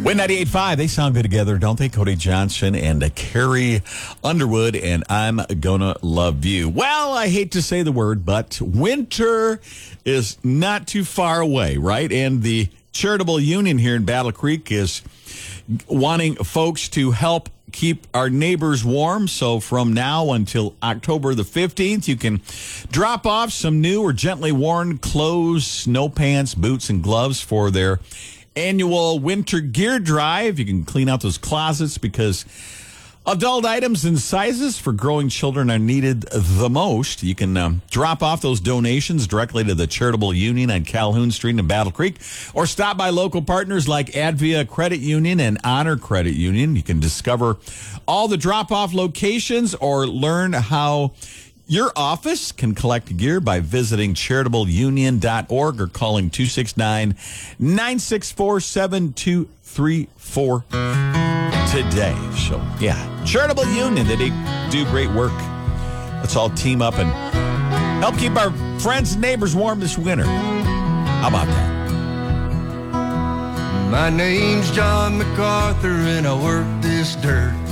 Win 98.5, they sound good together, don't they? Cody Johnson and Carrie Underwood, and I'm Gonna Love You. Well, I hate to say the word, but winter is not too far away, right? And the Charitable Union here in Battle Creek is wanting folks to help keep our neighbors warm. So from now until October the 15th, you can drop off some new or gently worn clothes, snow pants, boots, and gloves for their annual winter gear drive. You can clean out those closets because adult items and sizes for growing children are needed the most. You can drop off those donations directly to the Charitable Union on Calhoun Street in Battle Creek, or stop by local partners like Advia Credit Union and Honor Credit Union. You can discover all the drop-off locations or learn how your office can collect gear by visiting charitableunion.org or calling 269-964-7234 today. So, yeah, Charitable Union, they do great work. Let's all team up and help keep our friends and neighbors warm this winter. How about that? My name's John MacArthur and I work this dirt.